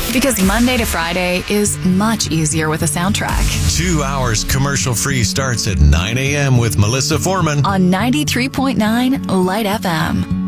Because Monday to Friday is much easier with a soundtrack. 2 hours commercial-free starts at 9 a.m. with Melissa Foreman on 93.9 Light FM.